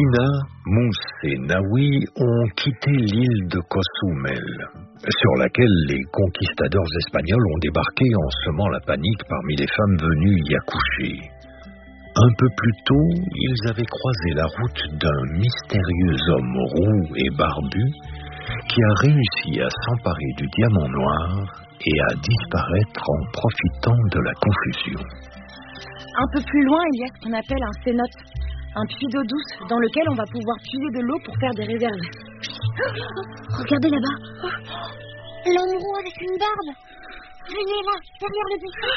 Tina, Mousse et Naoui ont quitté l'île de Cozumel, sur laquelle les conquistadors espagnols ont débarqué en semant la panique parmi les femmes venues y accoucher. Un peu plus tôt, ils avaient croisé la route d'un mystérieux homme roux et barbu qui a réussi à s'emparer du diamant noir et à disparaître en profitant de la confusion. Un peu plus loin, il y a ce qu'on appelle un cénote, un puits d'eau douce dans lequel on va pouvoir puiser de l'eau pour faire des réserves. Regardez là-bas. L'homme roux avec une barbe. Venez là, derrière le buisson.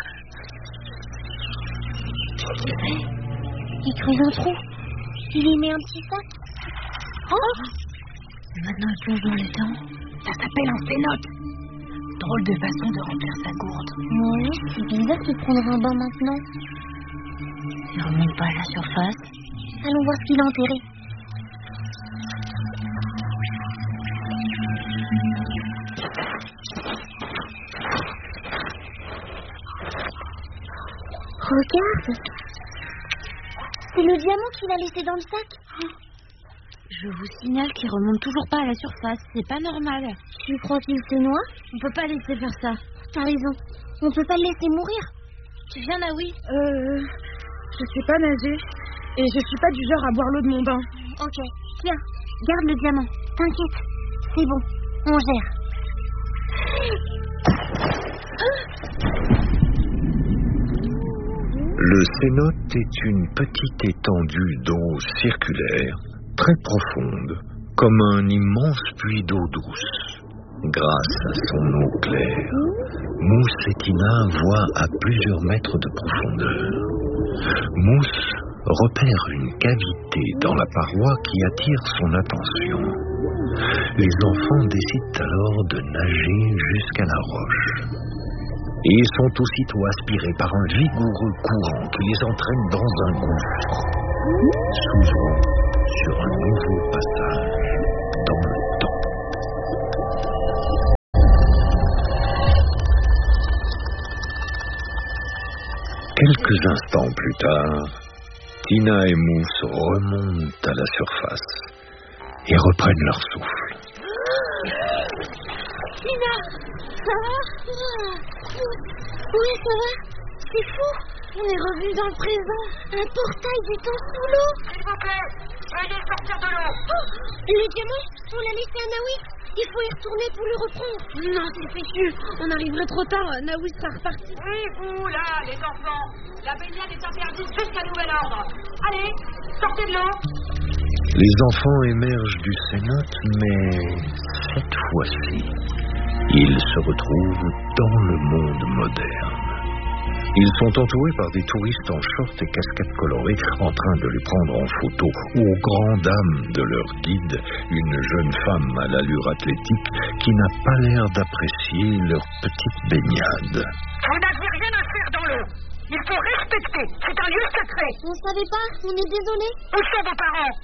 Qu'est-ce qu'il fait? Il creuse un trou. Il y met un petit sac. Oh! Maintenant, il plonge dans le temps. Ça s'appelle un cénote. Drôle de façon de remplir sa gourde. Oui, c'est bizarre de prendre un bain maintenant. Il remonte pas à la surface. Allons voir ce qu'il a enterré. Regarde. C'est le diamant qu'il a laissé dans le sac. Je vous signale qu'il remonte toujours pas à la surface. C'est pas normal. Tu crois qu'il se noie? On peut pas laisser faire ça. T'as raison. On peut pas le laisser mourir. Tu viens, Naoui? Je sais pas nager. Et je suis pas du genre à boire l'eau de mon bain. Ok. Tiens, garde le diamant. T'inquiète. C'est bon. On gère. Le cénote est une petite étendue d'eau circulaire, très profonde, comme un immense puits d'eau douce. Grâce à son eau claire, Mousse et Tina voient à plusieurs mètres de profondeur. Mousse repère une cavité dans la paroi qui attire son attention. Les enfants décident alors de nager jusqu'à la roche. Et ils sont aussitôt aspirés par un vigoureux courant qui les entraîne dans un gouffre, s'ouvrant sur un nouveau passage dans le temps. Quelques instants plus tard, Tina et Mousse remontent à la surface et reprennent leur souffle. Tina, ça va? Ouais, ça va. C'est fou. On est revenu dans le présent. Un portail du temps sous l'eau. S'il vous plaît, veuillez sortir de l'eau. Oh, le diamant, on l'a laissé à Naoui. Il faut y retourner pour le reprendre. Non, c'est fichu. On arriverait trop tard. Naoui sera reparti. Oui, vous, là, les enfants. La baignade est interdite jusqu'à nouvel ordre. Allez, sortez de l'eau. Les enfants émergent du cénote, mais cette fois-ci, ils se retrouvent dans le monde moderne. Ils sont entourés par des touristes en shorts et casquettes colorées en train de les prendre en photo. Aux grandes dames de leur guide, une jeune femme à l'allure athlétique qui n'a pas l'air d'apprécier leur petite baignade. Vous n'avez rien à faire dans l'eau. Il faut respecter. C'est un lieu sacré. On savait pas, on est désolé. Où sont vos parents?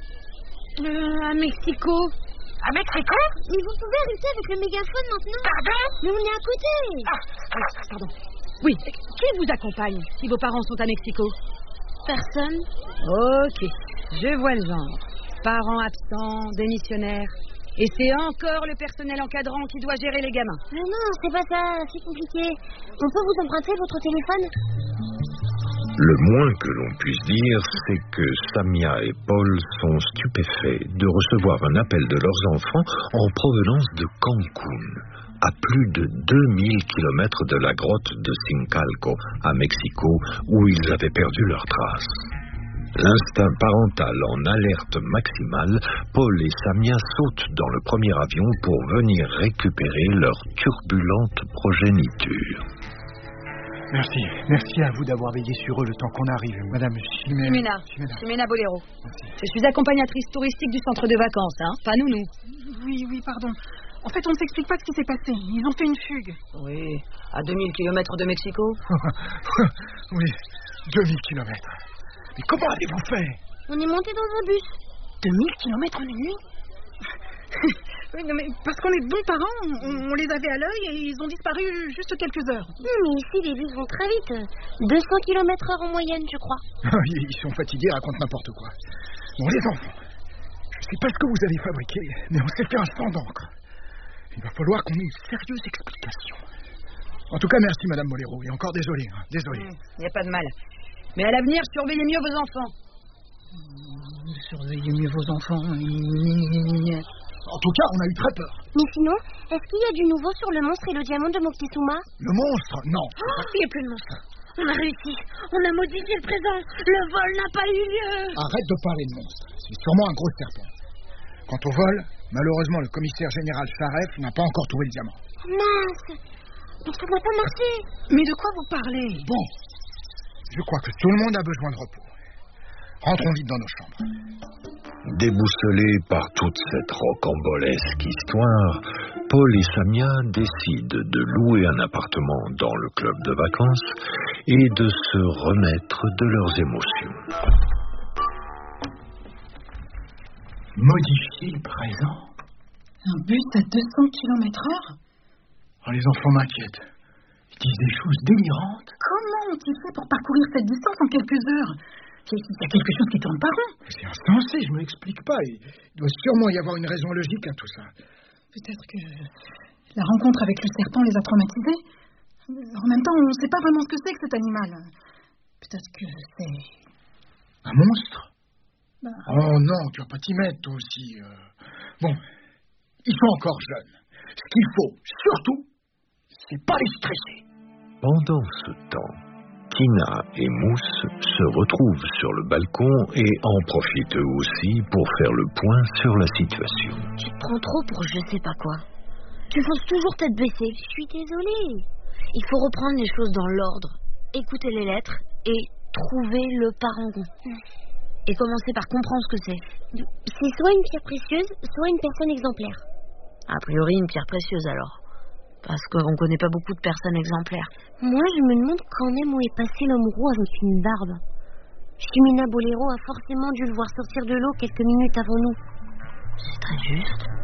À Mexico. À Mexico? Mais vous pouvez arrêter avec le mégaphone maintenant. Pardon? Mais on est à côté. Pardon. Oui, qui vous accompagne si vos parents sont à Mexico? Personne. Ok, je vois le genre. Parents absents, démissionnaires. Et c'est encore le personnel encadrant qui doit gérer les gamins. Mais non, c'est pas ça, c'est compliqué. On peut vous emprunter votre téléphone? Le moins que l'on puisse dire, c'est que Samia et Paul sont stupéfaits de recevoir un appel de leurs enfants en provenance de Cancún, à plus de 2000 kilomètres de la grotte de Sincalco, à Mexico, où ils avaient perdu leurs traces. L'instinct parental en alerte maximale, Paul et Samia sautent dans le premier avion pour venir récupérer leur turbulente progéniture. Merci à vous d'avoir veillé sur eux le temps qu'on arrive, Madame Chimena Bolero. Je suis accompagnatrice touristique du centre de vacances, pas nounou. Oui, pardon. En fait, on ne s'explique pas ce qui s'est passé. Ils ont fait une fugue. Oui, à 2000 kilomètres de Mexico. Oui, 2000 kilomètres. Mais comment avez-vous fait? On est monté dans un bus. 2000 kilomètres en une nuit? Oui, non, mais parce qu'on est de bons parents, on les avait à l'œil et ils ont disparu juste quelques heures. Mais ici, les bus vont très vite. 200 km/h en moyenne, je crois. Ils sont fatigués, racontent n'importe quoi. Bon, les enfants, sais pas ce que vous avez fabriqué, mais on s'est fait un sang d'encre. Il va falloir qu'on ait une sérieuse explication. En tout cas, merci, Madame Molero. Et encore désolé. Désolé. Il n'y a pas de mal. Mais à l'avenir, surveillez mieux vos enfants. Surveillez mieux vos enfants. En tout cas, on a eu très peur. Mais sinon, est-ce qu'il y a du nouveau sur le monstre et le diamant de Moctezuma? Le monstre? Non. Il n'y a plus de monstre. On a réussi. On a modifié le présent. Le vol n'a pas eu lieu. Arrête de parler de monstre. C'est sûrement un gros serpent. Quant au vol, malheureusement, le commissaire général Saref n'a pas encore trouvé le diamant. Mince. Donc ça n'a pas marché. Mais de quoi vous parlez? Bon, je crois que tout le monde a besoin de repos. Rentrons vite dans nos chambres. Déboussolés par toute cette rocambolesque histoire, Paul et Samia décident de louer un appartement dans le club de vacances et de se remettre de leurs émotions. Modifier le présent? Un bus à 200 km/h? Oh, les enfants m'inquiètent. Ils disent des choses délirantes. Comment ont-ils fait pour parcourir cette distance en quelques heures? Il y a quelque chose qui tourne pas rond. C'est insensé, je me l'explique pas. Il doit sûrement y avoir une raison logique à tout ça. Peut-être que la rencontre avec le serpent les a traumatisés. En même temps, on ne sait pas vraiment ce que c'est que cet animal. Peut-être que c'est... Un monstre? Oh non, tu vas pas t'y mettre, toi aussi. Bon, ils sont encore jeunes. Ce qu'il faut, surtout, c'est pas les stresser. Pendant ce temps, Tina et Mousse se retrouvent sur le balcon et en profitent eux aussi pour faire le point sur la situation. Tu te prends trop pour je sais pas quoi. Tu fonces toujours tête baissée. Je suis désolée. Il faut reprendre les choses dans l'ordre. Écouter les lettres et trouver le parangon. Et commencer par comprendre ce que c'est. C'est soit une pierre précieuse, soit une personne exemplaire. A priori, une pierre précieuse alors. Parce qu'on connaît pas beaucoup de personnes exemplaires. Moi, je me demande quand même où est passé l'homme roux avec une barbe. Chimina Bolero a forcément dû le voir sortir de l'eau quelques minutes avant nous. C'est très juste.